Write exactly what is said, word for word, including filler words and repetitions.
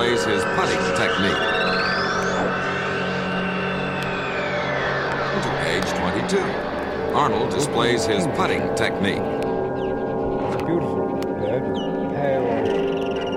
displays his putting technique. To age twenty-two, Arnold displays his putting technique. It's beautiful. They have a pair of